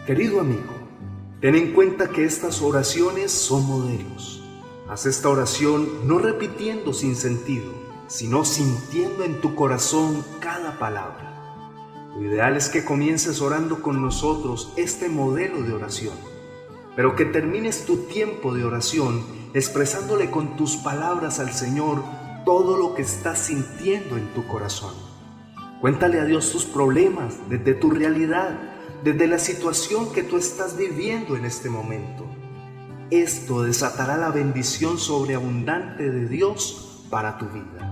Querido amigo, ten en cuenta que estas oraciones son modelos. Haz esta oración no repitiendo sin sentido, sino sintiendo en tu corazón cada palabra. Lo ideal es que comiences orando con nosotros este modelo de oración, pero que termines tu tiempo de oración expresándole con tus palabras al Señor todo lo que estás sintiendo en tu corazón. Cuéntale a Dios tus problemas desde tu realidad, desde la situación que tú estás viviendo en este momento. Esto desatará la bendición sobreabundante de Dios para tu vida.